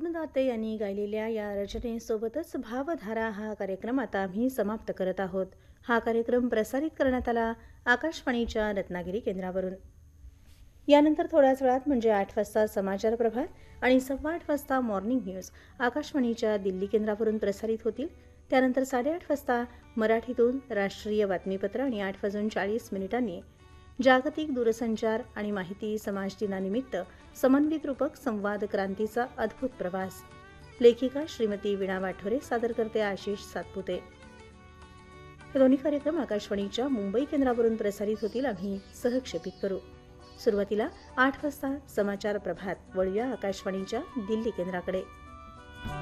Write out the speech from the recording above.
अरुण दाते यांनी गायलेल्या या रचनेसोबतच भावधारा हा कार्यक्रम आता आम्ही समाप्त करत आहोत. हा कार्यक्रम प्रसारित करण्यात आला आकाशवाणीच्या रत्नागिरी केंद्रावरून. यानंतर थोड्याच वेळात म्हणजे 8 वाजता समाचार प्रभात आणि 8:15 वाजता मॉर्निंग न्यूज आकाशवाणीच्या दिल्ली केंद्रावरून प्रसारित होतील. त्यानंतर 8:30 वाजता मराठीतून राष्ट्रीय बातमीपत्र आणि 8:40 जागतिक दूरसंचार आणि माहिती समाज दिनानिमित्त समन्वित रूपक संवाद क्रांतीचा अद्भुत प्रवास. लेखिका श्रीमती वीणा वाठोरे, सादर करते आशिष सातपुते. हे दोन्ही कार्यक्रम आकाशवाणीच्या मुंबई केंद्रावरून प्रसारित होतील. आम्ही सहक्षेपित करू. सुरुवातीला 8 वाजता समाचार प्रभात. वळूया आकाशवाणीच्या दिल्ली केंद्राकडे.